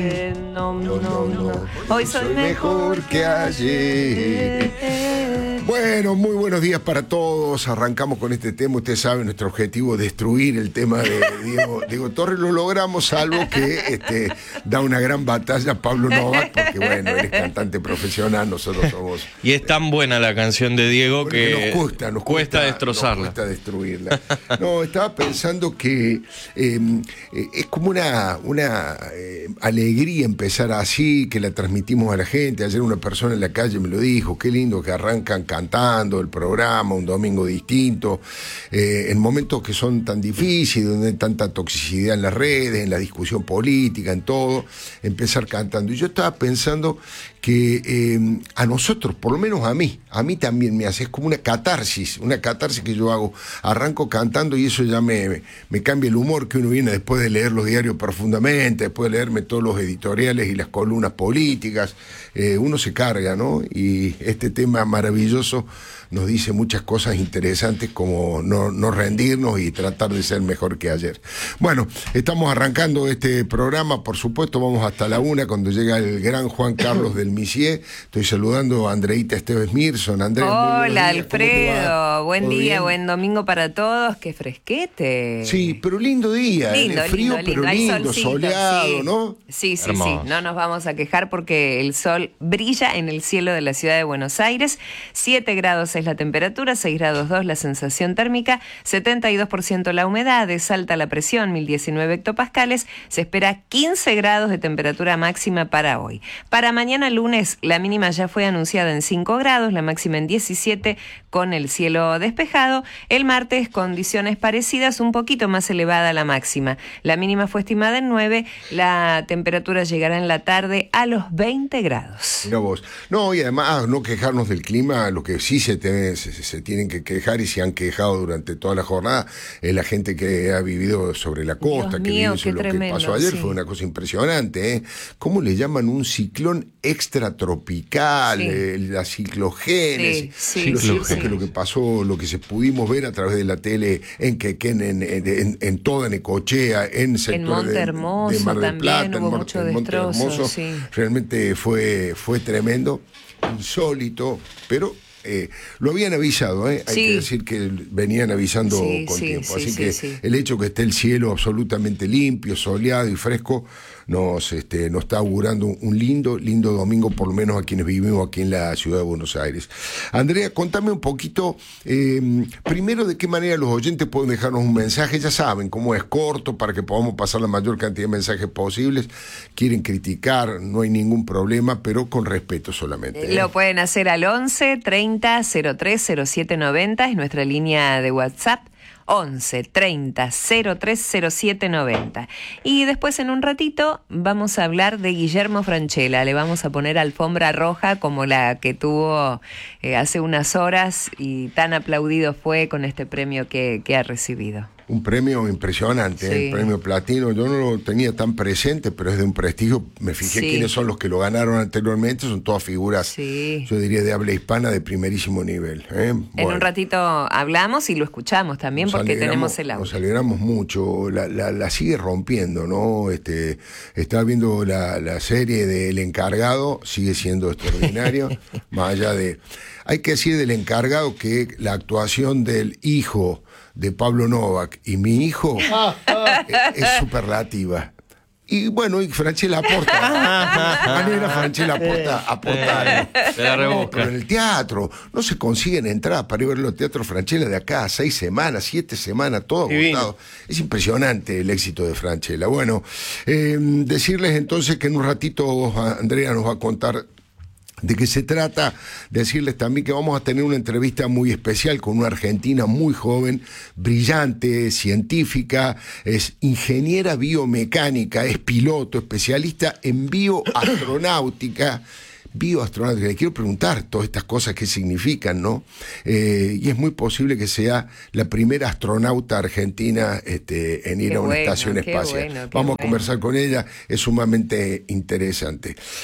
No. Hoy soy mejor que ayer. Bueno, muy buenos días para todos. Arrancamos con este tema. Ustedes saben, nuestro objetivo es destruir el tema de Diego Torres. Lo logramos, salvo que da una gran batalla Pablo Novak, porque bueno, él es cantante profesional, nosotros somos... Y es tan buena la canción de Diego que nos cuesta destrozarla. Nos cuesta destruirla. No, estaba pensando que es como una alegría empezar así, que la transmitimos a la gente. Ayer una persona en la calle me lo dijo, qué lindo que arrancan cantando el programa, un domingo distinto, en momentos que son tan difíciles, donde hay tanta toxicidad en las redes, en la discusión política, en todo, empezar cantando. Y yo estaba pensando que a nosotros, por lo menos a mí también me hace, es como una catarsis que yo hago, arranco cantando y eso ya me cambia el humor que uno viene después de leer los diarios profundamente, después de leerme todos los editoriales y las columnas políticas, uno se carga, ¿no? Y este tema maravilloso nos dice muchas cosas interesantes como no rendirnos y tratar de ser mejor que ayer. Bueno, estamos arrancando este programa, por supuesto, vamos hasta la 1 cuando llega el gran Juan Carlos del Misier. Estoy saludando a Andreita Esteves Mirson. Andrea, hola Alfredo, buen día, bien? Buen domingo para todos, qué fresquete. Sí, pero lindo día, frío pero lindo, solcito, soleado, sí. ¿no? Sí, no nos vamos a quejar porque el sol brilla en el cielo de la ciudad de Buenos Aires, 7 grados es la temperatura, 6 grados 2 la sensación térmica, 72% la humedad, es alta la presión, 1019 hectopascales, se espera 15 grados de temperatura máxima para hoy. Para mañana lunes, la mínima ya fue anunciada en 5 grados, la máxima en 17 con el cielo despejado. El martes, condiciones parecidas, un poquito más elevada la máxima. La mínima fue estimada en 9, la temperatura llegará en la tarde a los 20 grados. Mira vos. No, y además no quejarnos del clima, lo que sí se tienen que quejar y se han quejado durante toda la jornada es la gente que ha vivido sobre la costa, Dios que mío, vive lo tremendo, que pasó ayer, sí. Fue una cosa impresionante, ¿eh? ¿Cómo le llaman un ciclón extratropical? Sí. La ciclogénesis. Sí, lo cierto es que lo que pasó, lo que se pudimos ver a través de la tele en Quequén, en toda Necochea, en sectores Monte Hermoso de Mar del Plata, también hubo mucho Monte destrozo, Hermoso, sí. Realmente fue tremendo, insólito, pero lo habían avisado, hay que decir que venían avisando con tiempo, así que el hecho que esté el cielo absolutamente limpio, soleado y fresco nos está augurando un lindo domingo, por lo menos a quienes vivimos aquí en la ciudad de Buenos Aires. Andrea, contame un poquito, primero, de qué manera los oyentes pueden dejarnos un mensaje. Ya saben cómo es, corto, para que podamos pasar la mayor cantidad de mensajes posibles. Quieren criticar, no hay ningún problema, pero con respeto solamente. Lo pueden hacer al 11 30 03 07 90, es nuestra línea de WhatsApp. 11 30 03 07 90. Y después, en un ratito, vamos a hablar de Guillermo Francella. Le vamos a poner alfombra roja como la que tuvo hace unas horas y tan aplaudido fue con este premio que ha recibido. Un premio impresionante, sí. El premio Platino. Yo no lo tenía tan presente, pero es de un prestigio. Me fijé quiénes son los que lo ganaron anteriormente. Son todas figuras, yo diría, de habla hispana de primerísimo nivel. Bueno. En un ratito hablamos y lo escuchamos también porque tenemos el audio. Nos alegramos mucho. La sigue rompiendo, ¿no? Estaba viendo la serie de El Encargado, sigue siendo extraordinario. Más allá de... Hay que decir del Encargado que la actuación del hijo de Pablo Novak y mi hijo es superlativa. Y bueno, y Francella aporta. Se la rebusca. Pero en el teatro no se consiguen entradas para ir a ver los teatros Francella de acá a 6 semanas, 7 semanas, todo agotado. Es impresionante el éxito de Francella. Bueno, decirles entonces que en un ratito Andrea nos va a contar de qué se trata. Decirles también que vamos a tener una entrevista muy especial con una argentina muy joven, brillante, científica, es ingeniera biomecánica, es piloto, especialista en bioastronáutica. Le quiero preguntar todas estas cosas qué significan, ¿no? Y es muy posible que sea la primera astronauta argentina en ir a una estación espacial. Vamos a conversar con ella, es sumamente interesante.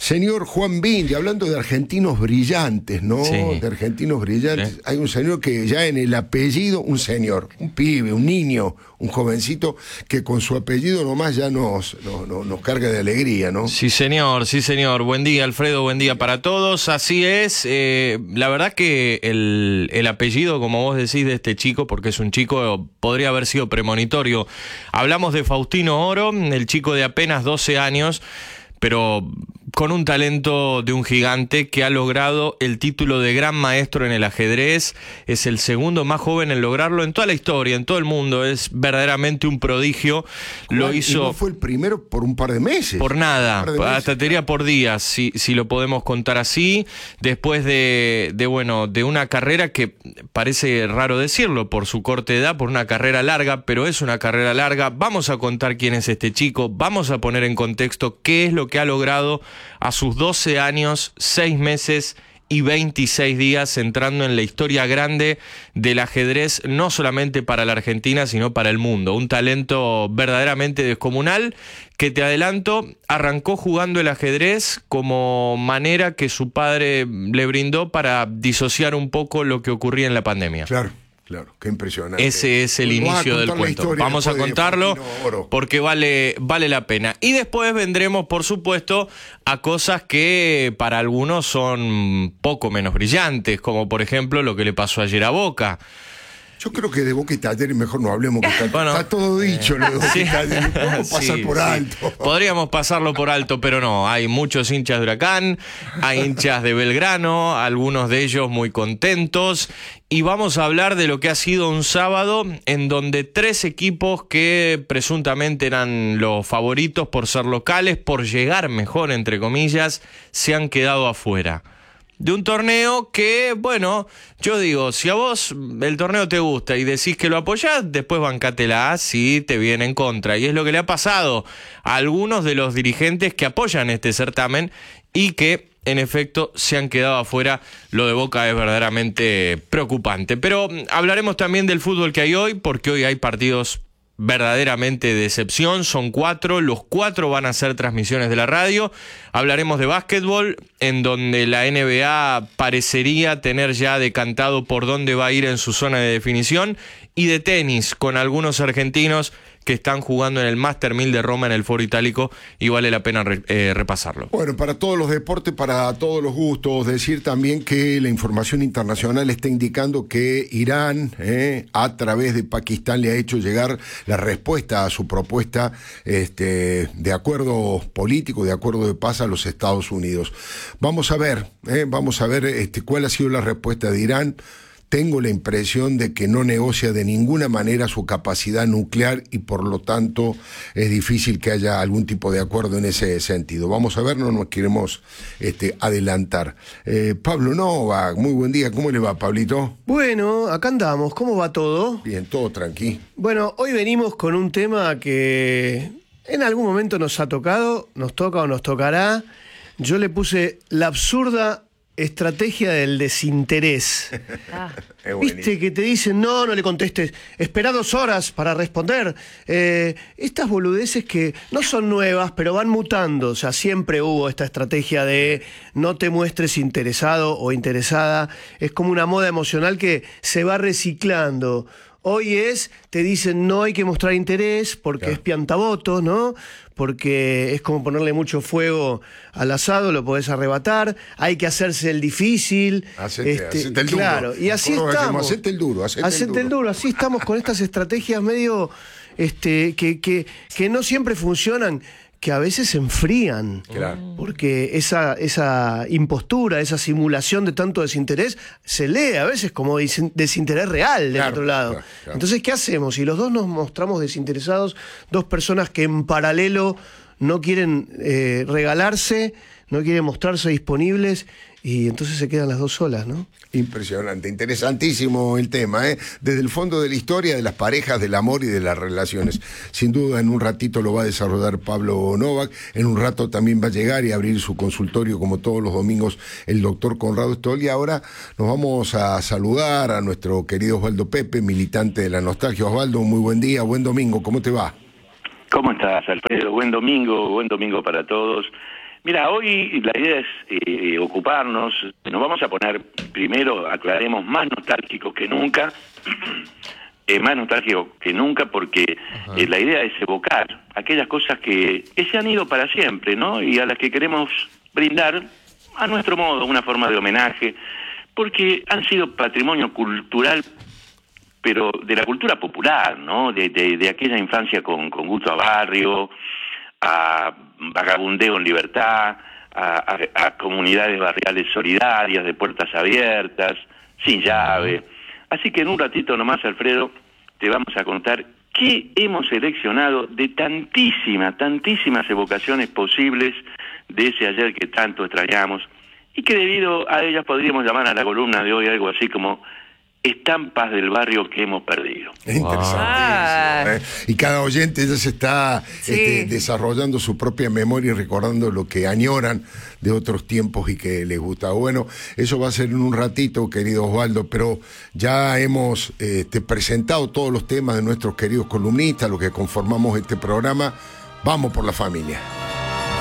Señor Juan Bindi, hablando de argentinos brillantes, ¿no? Sí. De argentinos brillantes. Sí. Hay un señor que ya en el apellido, un señor, un pibe, un niño, un jovencito, que con su apellido nomás ya nos carga de alegría, ¿no? Sí, señor, sí, señor. Buen día, Alfredo, buen día para todos. Así es. La verdad que el apellido, como vos decís, de este chico, porque es un chico, podría haber sido premonitorio. Hablamos de Faustino Oro, el chico de apenas 12 años, pero con un talento de un gigante que ha logrado el título de gran maestro en el ajedrez. Es el segundo más joven en lograrlo en toda la historia, en todo el mundo. Es verdaderamente un prodigio. Lo hizo. Y no fue el primero por un par de meses. Por nada, hasta te diría por días, si lo podemos contar así. Después de una carrera que parece raro decirlo por su corta edad, por una carrera larga, pero es una carrera larga. Vamos a contar quién es este chico, vamos a poner en contexto qué es lo que ha logrado a sus 12 años, 6 meses y 26 días, entrando en la historia grande del ajedrez, no solamente para la Argentina, sino para el mundo. Un talento verdaderamente descomunal que, te adelanto, arrancó jugando el ajedrez como manera que su padre le brindó para disociar un poco lo que ocurría en la pandemia. Claro, qué impresionante. Ese es el inicio del cuento. Vamos a contarlo porque vale la pena. Y después vendremos, por supuesto, a cosas que para algunos son poco menos brillantes, como por ejemplo lo que le pasó ayer a Boca. Yo creo que de Boca y Talleres mejor no hablemos, que está todo dicho, lo de Boca Sí. y Talleres. Podemos pasar por alto. Podríamos pasarlo por alto, pero no. Hay muchos hinchas de Huracán, hay hinchas de Belgrano, algunos de ellos muy contentos. Y vamos a hablar de lo que ha sido un sábado en donde 3 equipos que presuntamente eran los favoritos por ser locales, por llegar mejor, entre comillas, se han quedado afuera de un torneo que, bueno, yo digo, si a vos el torneo te gusta y decís que lo apoyás, después bancátela si te viene en contra. Y es lo que le ha pasado a algunos de los dirigentes que apoyan este certamen y que, en efecto, se han quedado afuera. Lo de Boca es verdaderamente preocupante. Pero hablaremos también del fútbol que hay hoy, porque hoy hay partidos verdaderamente de excepción. Son 4, los 4 van a ser transmisiones de la radio. Hablaremos de básquetbol, en donde la NBA parecería tener ya decantado por dónde va a ir en su zona de definición, y de tenis, con algunos argentinos que están jugando en el Master 1000 de Roma en el Foro Itálico, y vale la pena repasarlo. Bueno, para todos los deportes, para todos los gustos, decir también que la información internacional está indicando que Irán, a través de Pakistán, le ha hecho llegar la respuesta a su propuesta de acuerdo político, de acuerdo de paz a los Estados Unidos. Vamos a ver cuál ha sido la respuesta de Irán. Tengo la impresión de que no negocia de ninguna manera su capacidad nuclear y por lo tanto es difícil que haya algún tipo de acuerdo en ese sentido. Vamos a ver, no nos queremos adelantar. Pablo Novak, muy buen día. ¿Cómo le va, Pablito? Bueno, acá andamos. ¿Cómo va todo? Bien, todo tranquilo. Bueno, hoy venimos con un tema que en algún momento nos ha tocado, nos toca o nos tocará. Yo le puse la absurda estrategia del desinterés. Viste que te dicen, no le contestes, espera 2 horas para responder. Estas boludeces que no son nuevas, pero van mutando. O sea, siempre hubo esta estrategia de no te muestres interesado o interesada. Es como una moda emocional que se va reciclando. Hoy te dicen no hay que mostrar interés porque es piantavotos, ¿no? Porque es como ponerle mucho fuego al asado, lo podés arrebatar, hay que hacerse el difícil. Hacete el duro. Claro, y así estamos. Hacete el duro, así estamos con estas estrategias medio que no siempre funcionan, que a veces se enfrían. Claro. Porque esa impostura, esa simulación de tanto desinterés, se lee a veces como desinterés real del otro lado. Claro. Entonces, ¿qué hacemos? Si los dos nos mostramos desinteresados, 2 personas que en paralelo no quieren regalarse, no quieren mostrarse disponibles, y entonces se quedan las 2 solas, ¿no? Impresionante, interesantísimo el tema, desde el fondo de la historia de las parejas, del amor y de las relaciones. Sin duda, en un ratito lo va a desarrollar Pablo Novak, en un rato también va a llegar y abrir su consultorio, como todos los domingos, el doctor Conrado Stoll. Y ahora nos vamos a saludar a nuestro querido Osvaldo Pepe, militante de la nostalgia. Osvaldo, muy buen día, buen domingo, ¿cómo te va? ¿Cómo estás, Alfredo? Buen domingo para todos. Mira, hoy la idea es ocuparnos, nos vamos a poner, primero aclaremos, más nostálgicos que nunca, porque la idea es evocar aquellas cosas que se han ido para siempre, ¿no? Y a las que queremos brindar, a nuestro modo, una forma de homenaje, porque han sido patrimonio cultural, pero de la cultura popular, ¿no? De aquella infancia con gusto a barrio, a vagabundeo en libertad, a comunidades barriales solidarias, de puertas abiertas, sin llave. Así que en un ratito nomás, Alfredo, te vamos a contar qué hemos seleccionado de tantísimas evocaciones posibles de ese ayer que tanto extrañamos, y que debido a ellas podríamos llamar a la columna de hoy algo así como estampas del barrio que hemos perdido. Es interesante eso, ¿eh? Y cada oyente ya se está desarrollando su propia memoria y recordando lo que añoran de otros tiempos y que les gusta. Bueno, eso va a ser en un ratito, querido Osvaldo, pero ya hemos presentado todos los temas de nuestros queridos columnistas, los que conformamos este programa. Vamos por la familia.